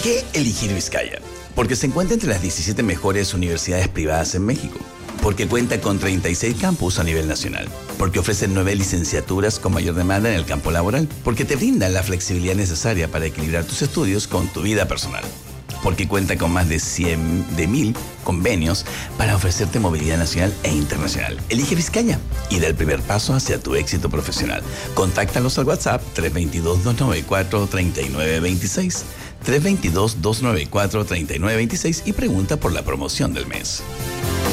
qué elegir Vizcaya? Porque se encuentra entre las 17 mejores universidades privadas en México. Porque cuenta con 36 campus a nivel nacional. Porque ofrece 9 licenciaturas con mayor demanda en el campo laboral. Porque te brinda la flexibilidad necesaria para equilibrar tus estudios con tu vida personal. Porque cuenta con más de 100.000 convenios para ofrecerte movilidad nacional e internacional. Elige Vizcaya y da el primer paso hacia tu éxito profesional. Contáctalos al WhatsApp 322-294-3926, 322-294-3926 y pregunta por la promoción del mes.